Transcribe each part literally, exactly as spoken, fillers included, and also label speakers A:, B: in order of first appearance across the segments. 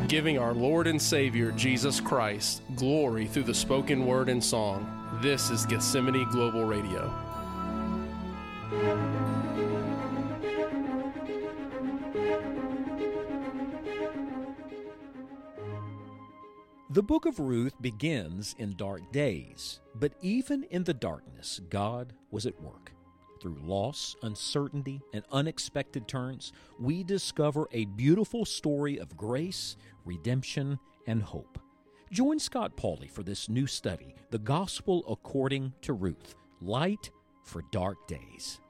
A: giving our Lord and Savior, Jesus Christ, glory through the spoken word and song. This is Gethsemane Global Radio.
B: The book of Ruth begins in dark days, but even in the darkness, God was at work. Through loss, uncertainty, and unexpected turns, we discover a beautiful story of grace, redemption, and hope. Join Scott Pauley for this new study, The Gospel According to Ruth, Light for Dark Days.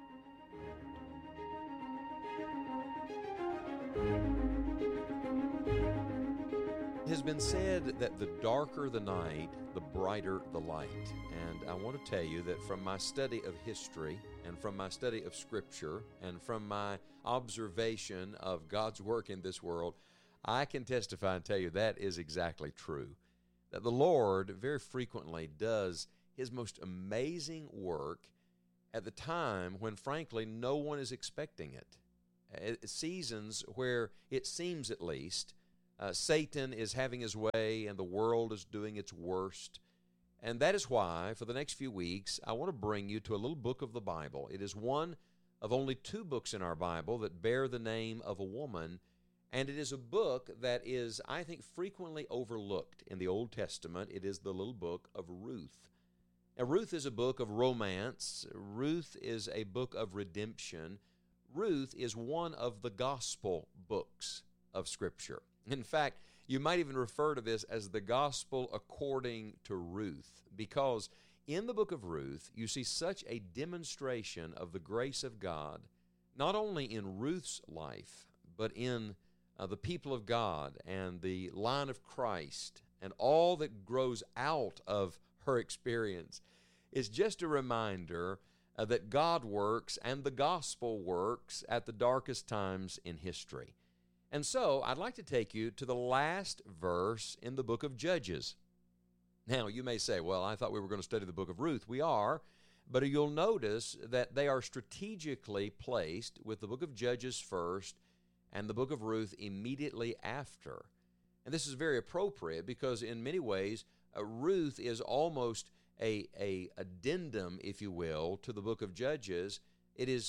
C: It has been said that the darker the night, the brighter the light. And I want to tell you that from my study of history and from my study of Scripture and from my observation of God's work in this world, I can testify and tell you that is exactly true. That the Lord very frequently does His most amazing work at the time when, frankly, no one is expecting it. At seasons where it seems, at least, Uh, Satan is having his way and the world is doing its worst. And that is why, for the next few weeks, I want to bring you to a little book of the Bible. It is one of only two books in our Bible that bear the name of a woman, and it is a book that is, I think, frequently overlooked in the Old Testament. It is the little book of Ruth. Now, Ruth is a book of romance. Ruth is a book of redemption. Ruth is one of the gospel books of Scripture. In fact, you might even refer to this as the gospel according to Ruth, because in the book of Ruth, you see such a demonstration of the grace of God, not only in Ruth's life, but in uh, the people of God and the line of Christ and all that grows out of her experience. Is just a reminder uh, that God works and the gospel works at the darkest times in history. And so, I'd like to take you to the last verse in the book of Judges. Now, you may say, well, I thought we were going to study the book of Ruth. We are, but you'll notice that they are strategically placed with the book of Judges first and the book of Ruth immediately after. And this is very appropriate because in many ways, uh, Ruth is almost a, a addendum, if you will, to the book of Judges. It is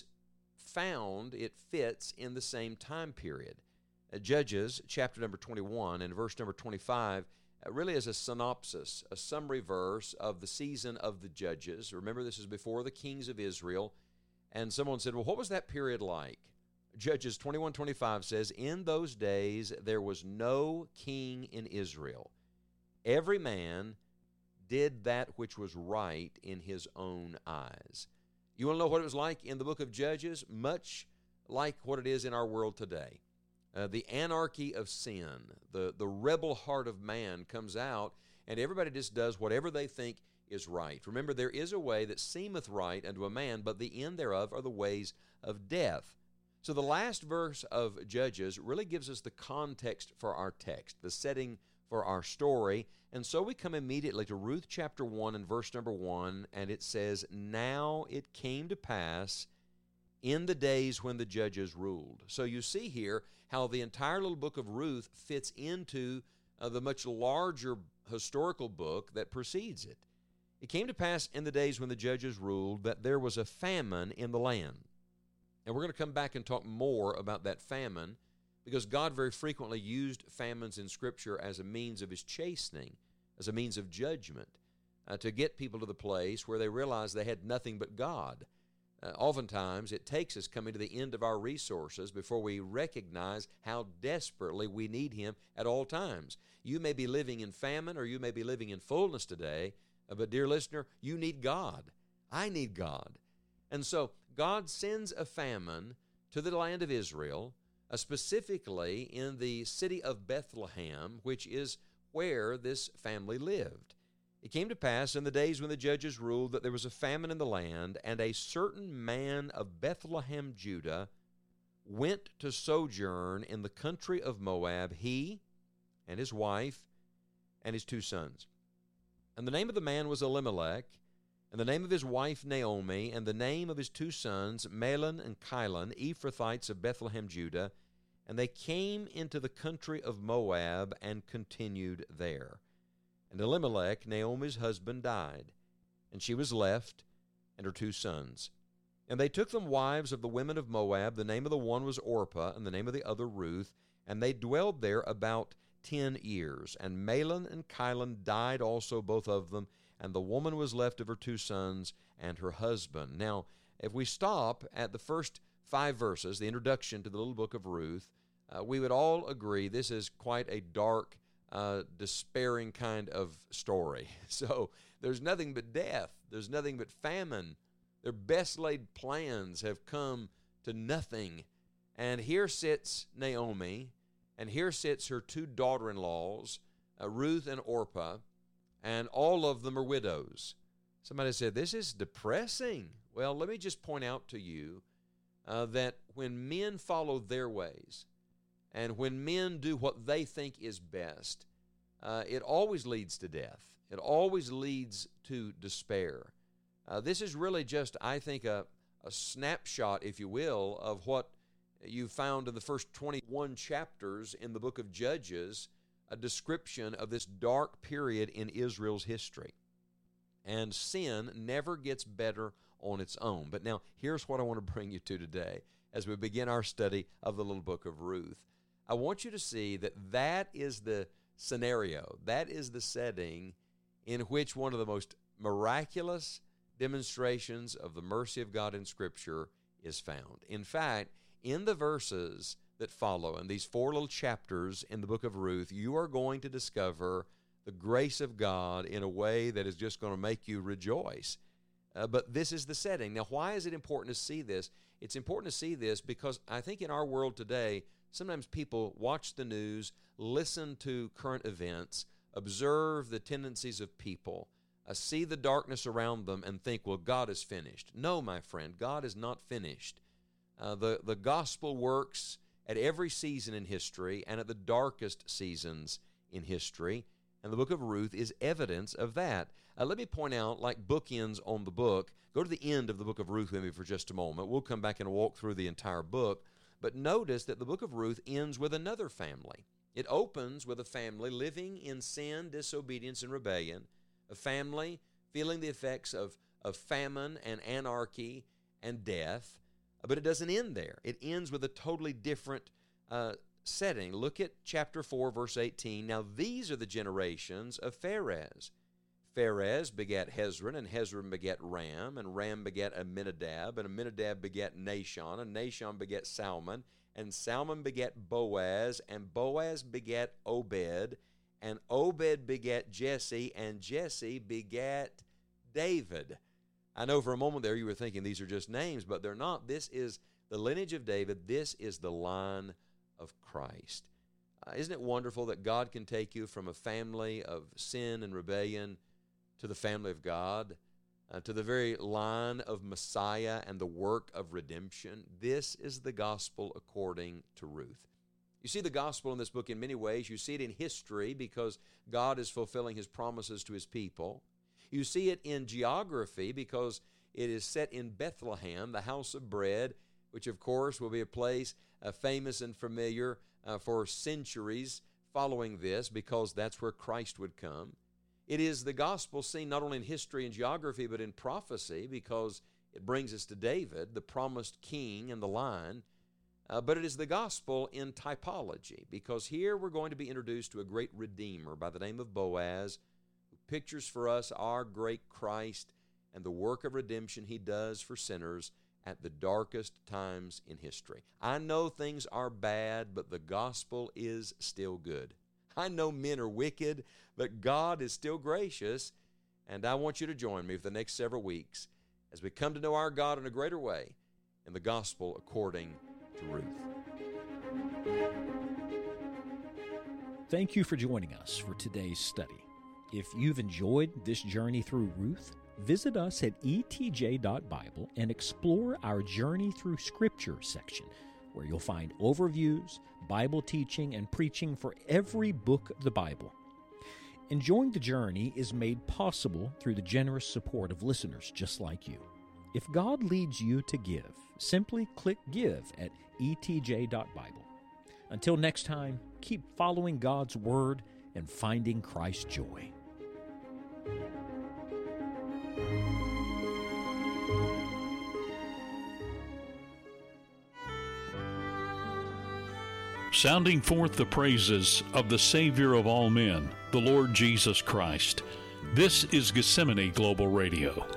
C: found, it fits in the same time period. Judges chapter number twenty-one and verse number twenty-five really is a synopsis, a summary verse of the season of the judges. Remember, this is before the kings of Israel. And someone said, well, what was that period like? Judges twenty-one twenty-five says, in those days there was no king in Israel. Every man did that which was right in his own eyes. You want to know what it was like in the book of Judges? Much like what it is in our world today. Uh, the anarchy of sin, the, the rebel heart of man comes out, and everybody just does whatever they think is right. Remember, there is a way that seemeth right unto a man, but the end thereof are the ways of death. So the last verse of Judges really gives us the context for our text, the setting for our story. And so we come immediately to Ruth chapter one and verse number one, and it says, now it came to pass in the days when the judges ruled. So you see here how the entire little book of Ruth fits into uh, the much larger historical book that precedes it. It came to pass in the days when the judges ruled that there was a famine in the land. And we're going to come back and talk more about that famine because God very frequently used famines in Scripture as a means of His chastening, as a means of judgment, uh, to get people to the place where they realized they had nothing but God. Uh, oftentimes, it takes us coming to the end of our resources before we recognize how desperately we need Him at all times. You may be living in famine or you may be living in fullness today, uh, but dear listener, you need God. I need God. And so, God sends a famine to the land of Israel, uh, specifically in the city of Bethlehem, which is where this family lived. It came to pass in the days when the judges ruled that there was a famine in the land, and a certain man of Bethlehem, Judah, went to sojourn in the country of Moab, he and his wife and his two sons. And the name of the man was Elimelech, and the name of his wife Naomi, and the name of his two sons Mahlon and Chilion, Ephrathites of Bethlehem, Judah. And they came into the country of Moab and continued there. And Elimelech, Naomi's husband, died, and she was left, and her two sons. And they took them wives of the women of Moab. The name of the one was Orpah, and the name of the other Ruth. And they dwelled there about ten years. And Mahlon and Chilion died also, both of them, and the woman was left of her two sons and her husband. Now, if we stop at the first five verses, the introduction to the little book of Ruth, uh, we would all agree this is quite a dark, uh, despairing kind of story. So there's nothing but death. There's nothing but famine. Their best laid plans have come to nothing. And here sits Naomi, and here sits her two daughter-in-laws, uh, Ruth and Orpah, and all of them are widows. Somebody said, this is depressing. Well, let me just point out to you uh, that when men follow their ways, and when men do what they think is best, uh, it always leads to death. It always leads to despair. Uh, this is really just, I think, a, a snapshot, if you will, of what you found in the first twenty-one chapters in the book of Judges, a description of this dark period in Israel's history. And sin never gets better on its own. But now, here's what I want to bring you to today as we begin our study of the little book of Ruth. I want you to see that that is the scenario, that is the setting in which one of the most miraculous demonstrations of the mercy of God in Scripture is found. In fact, in the verses that follow, in these four little chapters in the book of Ruth, you are going to discover the grace of God in a way that is just going to make you rejoice. Uh, but this is the setting. Now, why is it important to see this? It's important to see this because I think in our world today, sometimes people watch the news, listen to current events, observe the tendencies of people, uh, see the darkness around them, and think, well, God is finished. No, my friend, God is not finished. Uh, the, the gospel works at every season in history and at the darkest seasons in history. And the book of Ruth is evidence of that. Uh, let me point out, like bookends on the book, go to the end of the book of Ruth with me for just a moment. We'll come back and walk through the entire book. But notice that the book of Ruth ends with another family. It opens with a family living in sin, disobedience, and rebellion, a family feeling the effects of, of famine and anarchy and death. But it doesn't end there. It ends with a totally different uh, setting. Look at chapter four, verse eighteen. Now these are the generations of Pharez. Pharez begat Hezron, and Hezron begat Ram, and Ram begat Amminadab, and Amminadab begat Nahshon, and Nahshon begat Salmon, and Salmon begat Boaz, and Boaz begat Obed, and Obed begat Jesse, and Jesse begat David. I know for a moment there you were thinking these are just names, but they're not. This is the lineage of David. This is the line of Christ. Uh, isn't it wonderful that God can take you from a family of sin and rebellion to the family of God, uh, to the very line of Messiah and the work of redemption? This is the gospel according to Ruth. You see the gospel in this book in many ways. You see it in history because God is fulfilling His promises to His people. You see it in geography because it is set in Bethlehem, the house of bread, which of course will be a place uh, famous and familiar uh, for centuries following this because that's where Christ would come. It is the gospel seen not only in history and geography but in prophecy because it brings us to David, the promised king in the line. Uh, but it is the gospel in typology because here we're going to be introduced to a great Redeemer by the name of Boaz, who pictures for us our great Christ and the work of redemption He does for sinners at the darkest times in history. I know things are bad, but the gospel is still good. I know men are wicked, but God is still gracious, and I want you to join me for the next several weeks as we come to know our God in a greater way in the gospel according to Ruth.
B: Thank you for joining us for today's study. If you've enjoyed this journey through Ruth, visit us at e t j dot bible and explore our Journey Through Scripture section, where you'll find overviews, Bible teaching, and preaching for every book of the Bible. Enjoying the journey is made possible through the generous support of listeners just like you. If God leads you to give, simply click Give at e t j dot bible. Until next time, keep following God's Word and finding Christ's joy.
D: Sounding forth the praises of the Savior of all men, the Lord Jesus Christ. This is Gethsemane Global Radio.